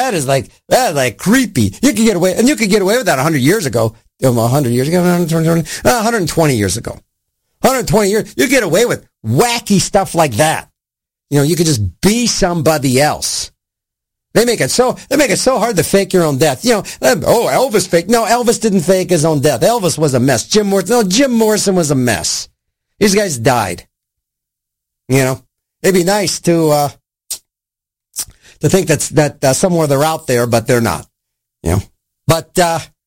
That is like creepy. You could get away with that 100 years ago. 100 years ago, 120 years ago. 120 years, you get away with wacky stuff like that. You could just be somebody else. They make it so hard to fake your own death. Elvis faked. No, Elvis didn't fake his own death. Elvis was a mess. Jim Morrison was a mess. These guys died. It'd be nice to think that somewhere they're out there, but they're not. But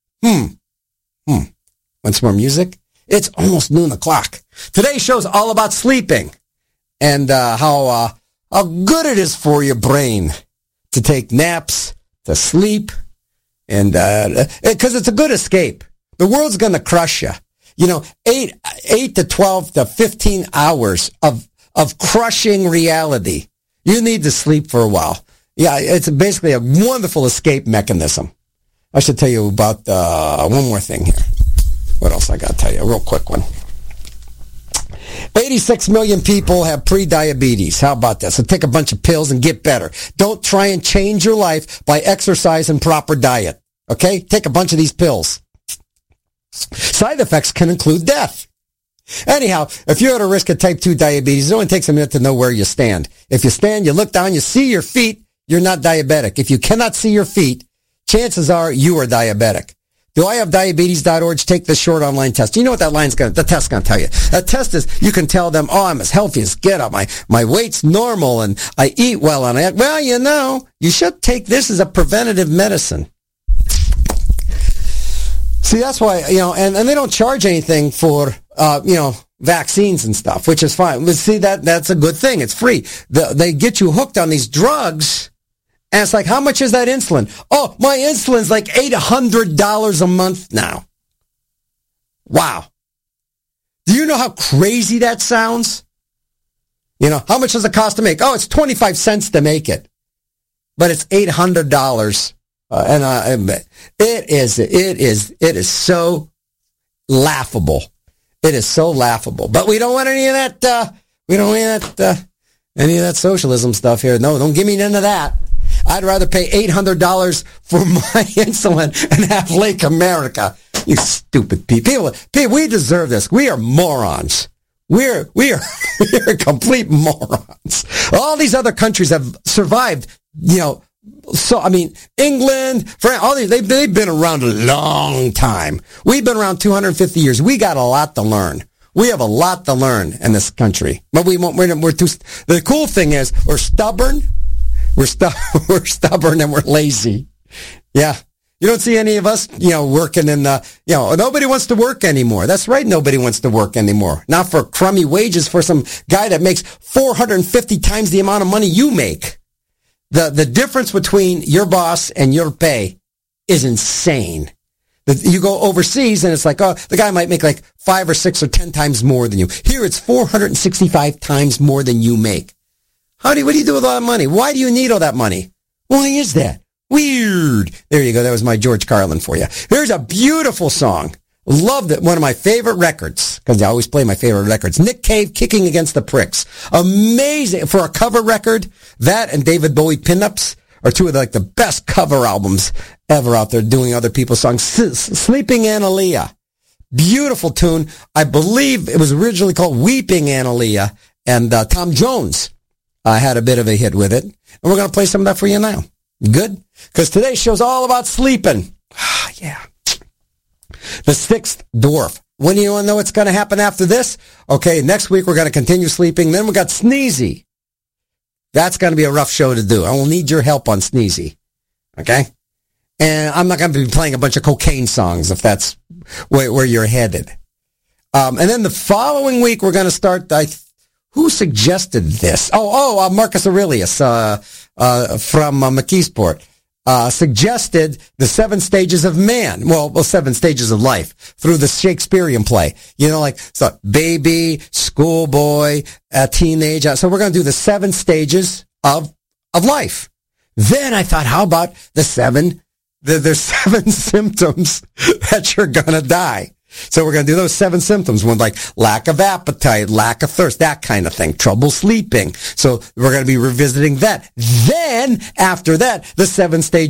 want some more music? It's almost noon o'clock. Today's show's all about sleeping and how good it is for your brain to take naps, to sleep, and because it's a good escape. The world's going to crush you. 8 to 12 to 15 hours of crushing reality. You need to sleep for a while. Yeah, it's basically a wonderful escape mechanism. I should tell you about one more thing here. What else I got to tell you? A real quick one. 86 million people have pre-diabetes. How about that? So take a bunch of pills and get better. Don't try and change your life by exercise and proper diet. Okay? Take a bunch of these pills. Side effects can include death. Anyhow, if you're at a risk of type 2 diabetes, it only takes a minute to know where you stand. If you stand, you look down, you see your feet, you're not diabetic. If you cannot see your feet, chances are you are diabetic. Do I have diabetes.org? Take the short online test. You know what the test's going to tell you. That test is, you can tell them, I'm as healthy as get up. My weight's normal and I eat well and you should take this as a preventative medicine. See, that's why, and they don't charge anything for, vaccines and stuff, which is fine. But see, that's a good thing. It's free. They get you hooked on these drugs. And it's like, how much is that insulin? Oh, my insulin's like $800 a month now. Wow. Do you know how crazy that sounds? How much does it cost to make? Oh, it's 25 cents to make it. But it's $800. It is so laughable. It is so laughable. But we don't want any of that, any of that socialism stuff here. No, don't give me none of that. I'd rather pay $800 for my insulin and have Lake America. You stupid people. People, we deserve this. We are morons. We're complete morons. All these other countries have survived, England, France, all these, they've been around a long time. We've been around 250 years. We got a lot to learn. We have a lot to learn in this country. But we're too, the cool thing is we're stubborn. We're stubborn and we're lazy. Yeah. You don't see any of us, working in nobody wants to work anymore. That's right. Nobody wants to work anymore. Not for crummy wages for some guy that makes 450 times the amount of money you make. The difference between your boss and your pay is insane. You go overseas and it's like, the guy might make like 5 or 6 or 10 times more than you. Here it's 465 times more than you make. What do you do with all that money? Why do you need all that money? Why is that? Weird. There you go. That was my George Carlin for you. Here's a beautiful song. Loved it. One of my favorite records, because I always play my favorite records. Nick Cave, Kicking Against the Pricks. Amazing. For a cover record, that and David Bowie Pinups are two of the best cover albums ever out there doing other people's songs. Sleeping Analia. Beautiful tune. I believe it was originally called Weeping Analia, and Tom Jones had a bit of a hit with it. And we're going to play some of that for you now. Good? Because today's show's all about sleeping. Yeah. The Sixth Dwarf. When do you want to know what's going to happen after this? Okay, next week we're going to continue sleeping. Then we got Sneezy. That's going to be a rough show to do. I will need your help on Sneezy. Okay? And I'm not going to be playing a bunch of cocaine songs if that's where you're headed. And then the following week we're going to start... Who suggested this? Marcus Aurelius from McKeesport suggested the 7 stages of man. Well, 7 stages of life through the Shakespearean play. Baby, schoolboy, teenager. So we're going to do the 7 stages of life. Then I thought, how about there's 7 symptoms that you're going to die. So we're going to do those 7 symptoms, one like lack of appetite, lack of thirst, that kind of thing, trouble sleeping. So we're going to be revisiting that. Then after that, the 7 stages